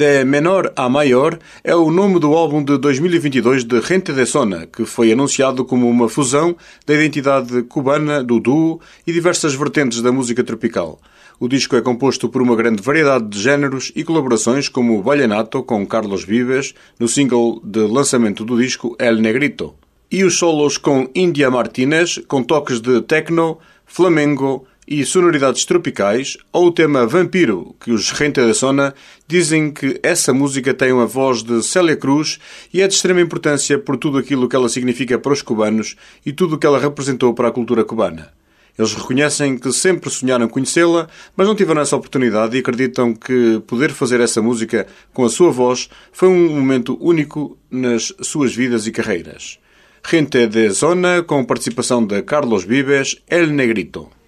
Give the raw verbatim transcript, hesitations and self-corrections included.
De Menor a Maior é o nome do álbum de dois mil e vinte e dois de Gente de Zona, que foi anunciado como uma fusão da identidade cubana do duo e diversas vertentes da música tropical. O disco é composto por uma grande variedade de géneros e colaborações, como o Vallenato com Carlos Vives, no single de lançamento do disco El Negrito, e os solos com India Martínez, com toques de techno, flamengo e sonoridades tropicais, ou o tema Vampiro, que os Gente de Zona dizem que essa música tem uma voz de Célia Cruz e é de extrema importância por tudo aquilo que ela significa para os cubanos e tudo o que ela representou para a cultura cubana. Eles reconhecem que sempre sonharam conhecê-la, mas não tiveram essa oportunidade e acreditam que poder fazer essa música com a sua voz foi um momento único nas suas vidas e carreiras. Gente de Zona, com participação de Carlos Vives, El Negrito.